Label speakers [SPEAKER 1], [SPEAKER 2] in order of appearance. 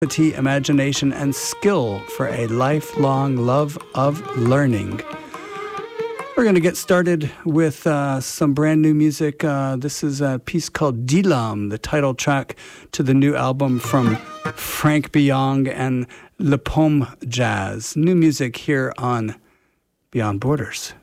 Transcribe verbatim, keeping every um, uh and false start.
[SPEAKER 1] creativity, imagination, and skill for a lifelong love of learning. We're going to get started with uh, some brand new music. Uh, this is a piece called Dilam, the title track to the new album from Frank Biong and Le Pomme Jazz. New music here on Beyond Borders.